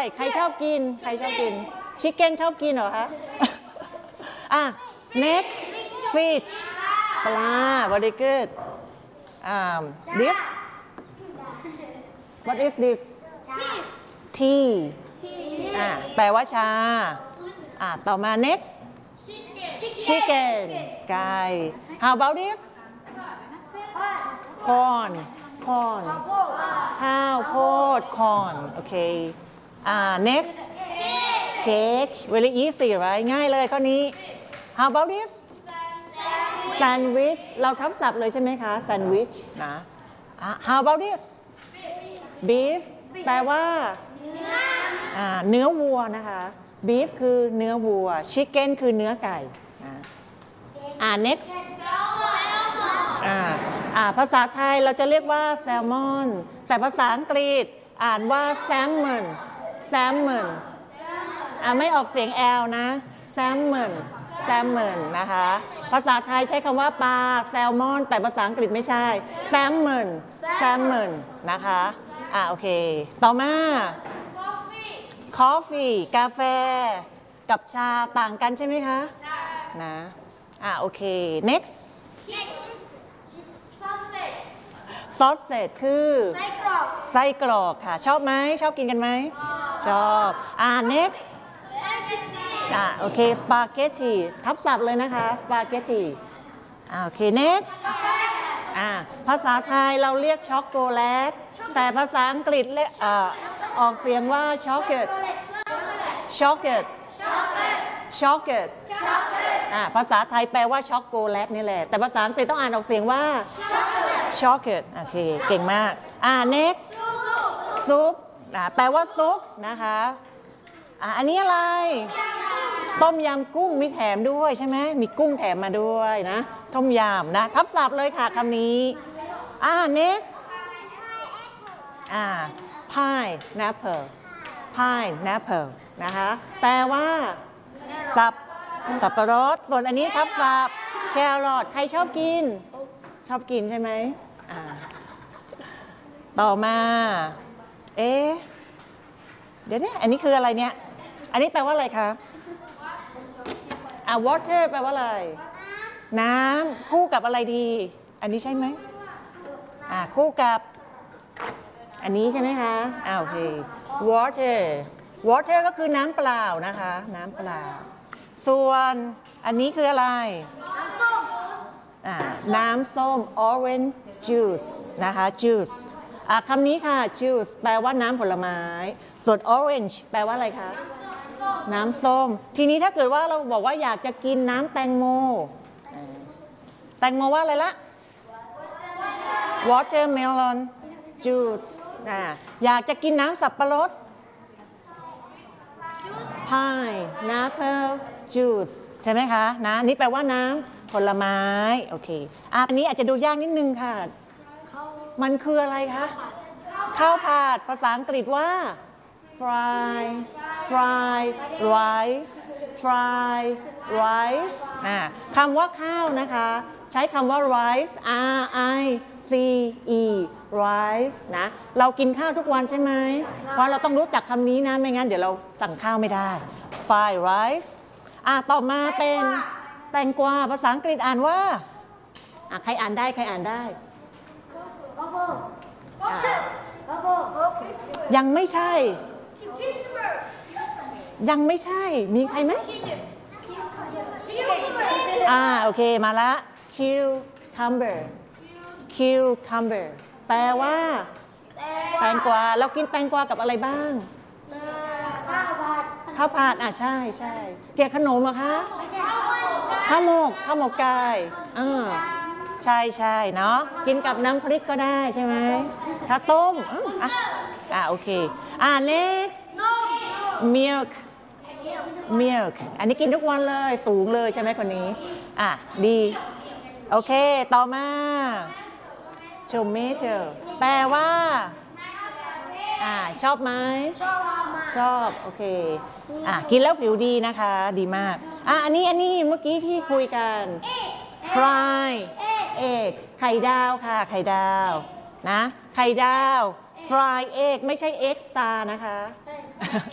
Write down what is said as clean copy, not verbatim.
ใครชอบกินชิคเก้นชอบกินเหรอคะnext fish ปลา very good this what is this tea แปลว่าชาต่อมา next chicken ไก่ how about this corn ข้าวโพด corn โอเคnext cake very easy right ง่ายเลยข้อนี้ how about this sandwich เราทับศัพท์เลยใช่ไหมคะ sandwich นะ how about this beef แปลว่าเนื้อวัวนะคะ beef คือเนื้อวัว chicken คือเนื้อไก่next ภาษาไทยเราจะเรียกว่าแซลมอนแต่ภาษาอังกฤษอ่านว่า salmon ไม่ออกเสียง L นะ salmon นะคะภาษาไทยใช้คำว่าปลาแซลมอนแต่ภาษาอังกฤษไม่ใช่ salmon นะคะโอเคต่อมา coffee กาแฟกับชาต่างกันใช่ไหมคะนะโอเค next sausage คือไส้กรอกค่ะชอบไหมชอบกินกันไหมชอบnext โอเค spaghetti ทับศัพท์เลยนะคะ spaghetti โอเค next ภาษาไทยเราเรียกช็อกโกแลตแต่ภาษาอังกฤษออกเสียงว่า chocolate ภาษาไทยแปลว่าช็อกโกแลตนี่แหละแต่ภาษาอังกฤษต้องอ่านออกเสียงว่า chocolate โอเคเก่งมากnext ซุปแปลว่าซุปนะคะอันนี้อะไรต้มยำกุ้งมีแถมด้วยใช่ไหมมีกุ้งแถมมาด้วยนะต้มยำนะทับศัพท์เลยค่ะคำนี้next pineapple นะคะแปลว่าสับปะรดส่วนอันนี้ทับศัพท์แครอทใครชอบกินใช่ไหมต่อมาเดี๋ยวอันนี้คืออะไรเนี่ยอันนี้แปลว่าอะไรคะwater แปลว่าอะไรน้ำคู่กับอะไรดีอันนี้ใช่ไหมคู่กับอันนี้ใช่ไหมคะโอเค water ก็คือน้ำเปล่านะคะน้ำเปล่าส่วนอันนี้คืออะไรน้ำส้ม orange juice นะคะ juice คำนี้ค่ะ juice แปลว่าน้ำผลไม้ส่วน orange แปลว่าอะไรคะน้ำส้มทีนี้ถ้าเกิดว่าเราบอกว่าอยากจะกินน้ำแตงโมว่าอะไรละ watermelon juice อยากจะกินน้ำสับปะรด pineapple juice ใช่ไหมคะนี่แปลว่าน้ำผลไม้โอเคอันนี้อาจจะดูยากนิดนึงค่ะมันคืออะไรคะข้าวผัดภาษาอังกฤษว่า rice คำว่าข้าวนะคะใช้คำว่า rice rice นะเรากินข้าวทุกวันใช่ไหมเพราะเราต้องรู้จักคำนี้นะไม่งั้นเดี๋ยวเราสั่งข้าวไม่ได้ fried rice ต่อมาเป็นแตงกวาภาษาอังกฤษอ่านว่าใครอ่านได้ยังไม่ใช่มีใครไหมโอเคมาละ cucumber แปลว่าแตงกวาเรากินแตงกวากับอะไรบ้างข้าวผัดใช่เกี่ยวขนมเหรอคะข้าวหมกไก่ใช่เนาะกินกับน้ำพริกก็ได้ใช่ไหมถ้าต้มโอเคnext milk อันนี้กินทุกวันเลยสูงเลยใช่ไหมคนนี้ดีโอเคต่อมา tomato แปลว่าชอบไหมชอบโอเคกินแล้วผิวดีนะคะดีมากอันนี้เมื่อกี้ที่คุยกัน fry egg ไข่ดาวค่ะไข่ดาวนะไข่ดาว fry egg ไม่ใช่ egg star นะคะ